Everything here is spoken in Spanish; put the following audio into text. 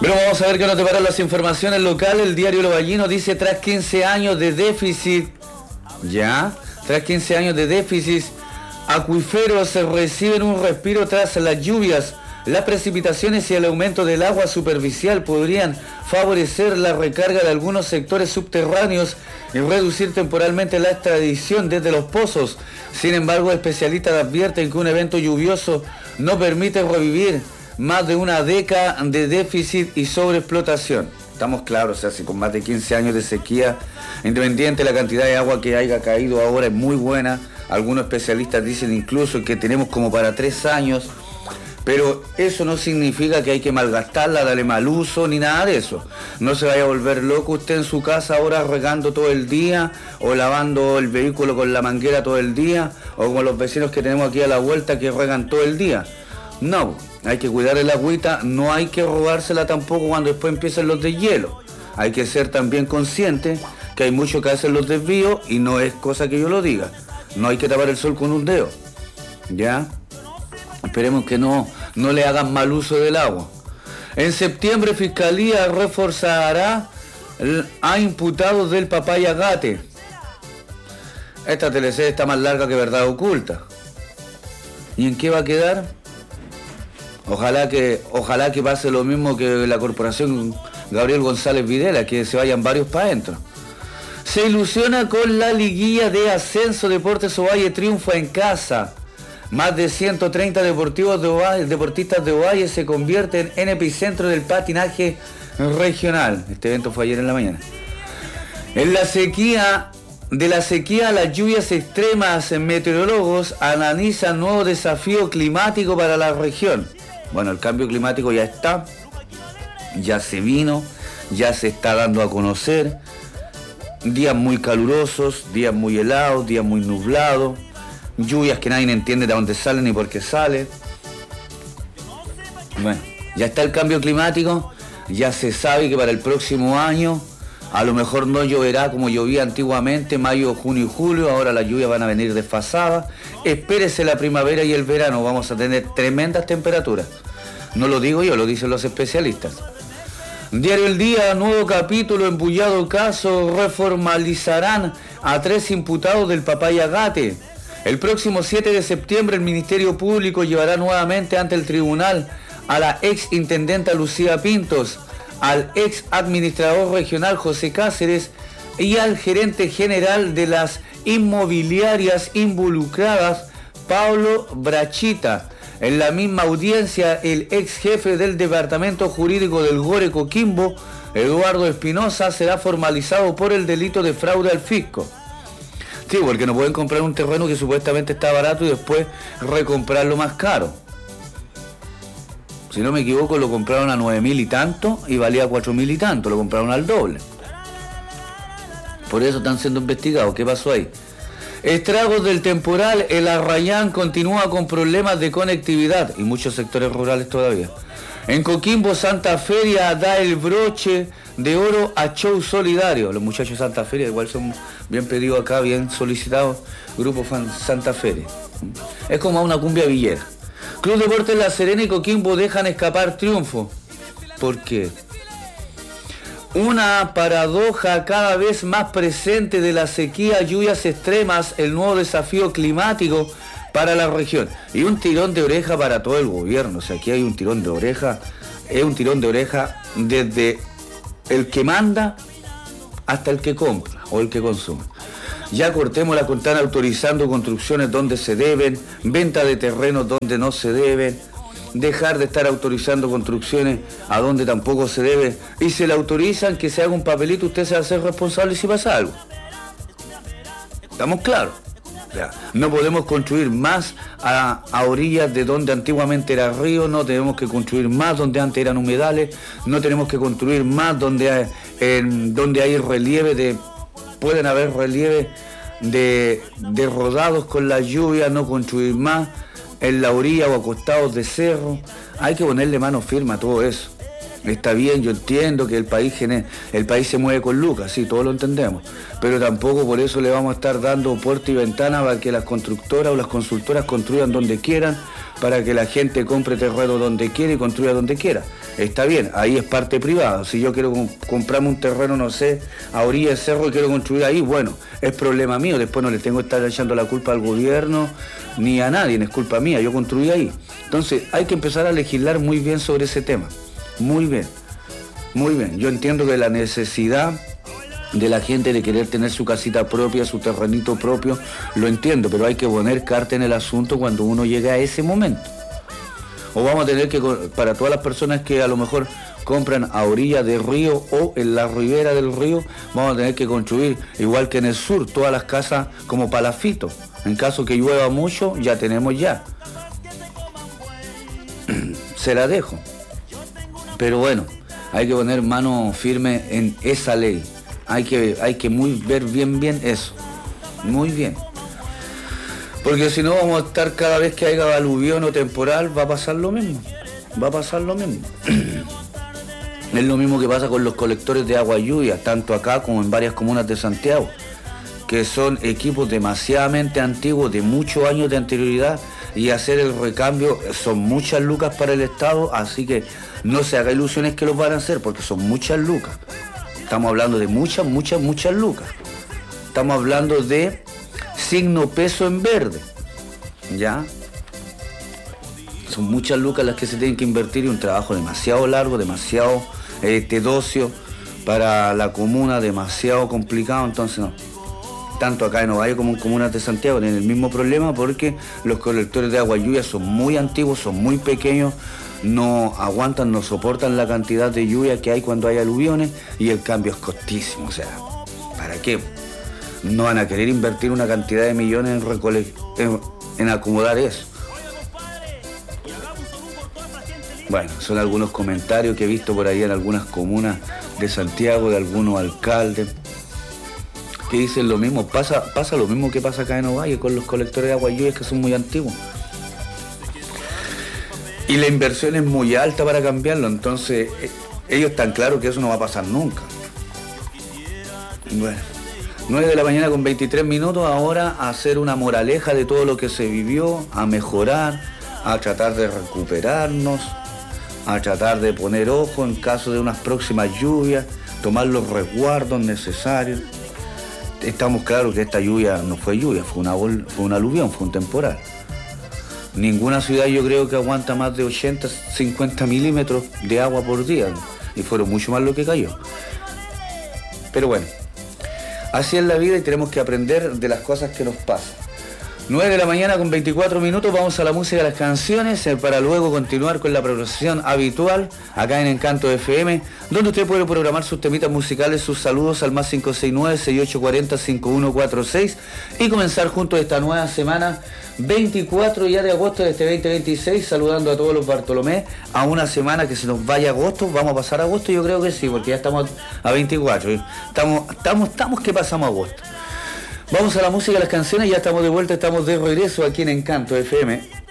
Pero vamos a ver qué nos deparan las informaciones locales. El diario Lovaglino dice, tras 15 años de déficit, tras 15 años de déficit, acuíferos reciben un respiro tras las lluvias. Las precipitaciones y el aumento del agua superficial podrían favorecer la recarga de algunos sectores subterráneos y reducir temporalmente la extracción desde los pozos. Sin embargo, especialistas advierten que un evento lluvioso no permite revivir más de una década de déficit y sobreexplotación. Estamos claros, o sea, si con más de 15 años de sequía, independiente de la cantidad de agua que haya caído ahora es muy buena. Algunos especialistas dicen incluso que tenemos como para 3 años, pero eso no significa que hay que malgastarla, darle mal uso, ni nada de eso. No se vaya a volver loco usted en su casa ahora regando todo el día, o lavando el vehículo con la manguera todo el día, o como los vecinos que tenemos aquí a la vuelta que regan todo el día. No, hay que cuidar el agüita, no hay que robársela tampoco cuando después empiezan los deshielo. Hay que ser también consciente que hay muchos que hacen los desvíos y no es cosa que yo lo diga. No hay que tapar el sol con un dedo, ¿ya? Esperemos que no le hagan mal uso del agua. En septiembre, Fiscalía reforzará a imputados del Papayagate. Esta teleserie está más larga que Verdad Oculta. ¿Y en qué va a quedar? Ojalá que pase lo mismo que la corporación Gabriel González Videla, que se vayan varios para adentro. Se ilusiona con la liguilla de ascenso. Deportes Ovalle triunfa en casa. Más de 130 deportistas de Ovalle se convierten en epicentro del patinaje regional. Este evento fue ayer en la mañana. En la sequía, de la sequía a las lluvias extremas, meteorólogos analizan nuevo desafío climático para la región. Bueno, el cambio climático ya está, ya se vino, ya se está dando a conocer. Días muy calurosos, días muy helados, días muy nublados. Lluvias que nadie entiende de dónde salen ni por qué sale. Bueno, ya está el cambio climático, ya se sabe que para el próximo año a lo mejor no lloverá como llovía antiguamente, mayo, junio y julio, ahora las lluvias van a venir desfasadas. Espérese la primavera y el verano, vamos a tener tremendas temperaturas. No lo digo yo, lo dicen los especialistas. Diario El Día, nuevo capítulo, embullado caso, reformalizarán a 3 imputados del Papayagate. El próximo 7 de septiembre el Ministerio Público llevará nuevamente ante el tribunal a la ex intendenta Lucía Pintos, al ex administrador regional José Cáceres y al gerente general de las inmobiliarias involucradas Pablo Brachita. En la misma audiencia, el ex jefe del departamento jurídico del Gore Coquimbo, Eduardo Espinosa, será formalizado por el delito de fraude al fisco. Sí, porque no pueden comprar un terreno que supuestamente está barato y después recomprarlo más caro. Si no me equivoco, lo compraron a 9.000 y tanto y valía 4.000 y tanto, lo compraron al doble. Por eso están siendo investigados. ¿Qué pasó ahí? Estragos del temporal, el Arrayán continúa con problemas de conectividad y muchos sectores rurales todavía. En Coquimbo, Santa Feria da el broche de oro a show solidario. Los muchachos de Santa Feria igual son bien pedidos acá, bien solicitados. Grupo Santa Feria. Es como una cumbia villera. Club Deportes La Serena y Coquimbo dejan escapar triunfo. ¿Por qué? Una paradoja cada vez más presente de la sequía, lluvias extremas, el nuevo desafío climático para la región. Y un tirón de oreja para todo el gobierno. O sea, aquí hay un tirón de oreja. Es un tirón de oreja desde el que manda hasta el que compra o el que consume. Ya cortémosla con están autorizando construcciones donde se deben, venta de terrenos donde no se deben, dejar de estar autorizando construcciones a donde tampoco se debe, y se le autorizan que se haga un papelito, usted se va a hacer responsable si pasa algo. ¿Estamos claros? O sea, no podemos construir más a orillas de donde antiguamente era río, no tenemos que construir más donde antes eran humedales, no tenemos que construir más donde hay relieve pueden haber relieve de rodados con la lluvia, no construir más en la orilla o a costados de cerro. Hay que ponerle mano firme a todo eso. Está bien, yo entiendo que el país se mueve con lucas, sí, todos lo entendemos, pero tampoco por eso le vamos a estar dando puerta y ventana para que las constructoras o las consultoras construyan donde quieran, para que la gente compre terreno donde quiera y construya donde quiera. Está bien, ahí es parte privada. Si yo quiero comprarme un terreno, no sé, a orilla del cerro y quiero construir ahí, bueno, es problema mío, después no le tengo que estar echando la culpa al gobierno ni a nadie, es culpa mía, yo construí ahí. Entonces hay que empezar a legislar muy bien sobre ese tema. Muy bien, muy bien. Yo entiendo que la necesidad de la gente de querer tener su casita propia, su terrenito propio, lo entiendo, pero hay que poner carta en el asunto cuando uno llegue a ese momento. O vamos a tener que, para todas las personas que a lo mejor compran a orilla del río o en la ribera del río, vamos a tener que construir, igual que en el sur, todas las casas como palafito. En caso que llueva mucho, ya tenemos ya. Se la dejo. Pero bueno, hay que poner mano firme en esa ley. Hay que ver bien eso. Muy bien. Porque si no vamos a estar cada vez que haya aluvión o temporal, va a pasar lo mismo. Va a pasar lo mismo. Es lo mismo que pasa con los colectores de agua lluvia, tanto acá como en varias comunas de Santiago, que son equipos demasiadamente antiguos, de muchos años de anterioridad, y hacer el recambio son muchas lucas para el Estado, así que no se haga ilusiones que los van a hacer, porque son muchas lucas. Estamos hablando de muchas lucas. Estamos hablando de signo peso en verde, ¿ya? Son muchas lucas las que se tienen que invertir y un trabajo demasiado largo, demasiado tedoso para la comuna, demasiado complicado, entonces no. Tanto acá en Ovalle como en comunas de Santiago tienen el mismo problema porque los colectores de agua lluvia son muy antiguos, son muy pequeños, no aguantan, no soportan la cantidad de lluvia que hay cuando hay aluviones y el cambio es costísimo, o sea, ¿para qué? No van a querer invertir una cantidad de millones en acomodar eso. Bueno, son algunos comentarios que he visto por ahí en algunas comunas de Santiago, de algunos alcaldes, que dicen lo mismo, pasa lo mismo que pasa acá en Ovalle con los colectores de agua lluvia que son muy antiguos. Y la inversión es muy alta para cambiarlo, entonces ellos están claros que eso no va a pasar nunca. Bueno, 9 de la mañana con 23 minutos, ahora a hacer una moraleja de todo lo que se vivió, a mejorar, a tratar de recuperarnos, a tratar de poner ojo en caso de unas próximas lluvias, tomar los resguardos necesarios. Estamos claros que esta lluvia no fue lluvia, fue una aluvión, fue un temporal. Ninguna ciudad yo creo que aguanta más de 80, 50 milímetros de agua por día, y fueron mucho más lo que cayó. Pero bueno, así es la vida y tenemos que aprender de las cosas que nos pasan. 9 de la mañana con 24 minutos, vamos a la música, a las canciones, para luego continuar con la programación habitual acá en Encanto FM, donde usted puede programar sus temitas musicales, sus saludos al más 569-6840-5146 y comenzar juntos esta nueva semana 24 ya de agosto de este 2026, saludando a todos los Bartolomé, a una semana que se nos vaya agosto. ¿Vamos a pasar agosto? Yo creo que sí, porque ya estamos a 24, estamos que pasamos agosto. Vamos a la música, a las canciones, ya estamos de vuelta, estamos de regreso aquí en Encanto FM.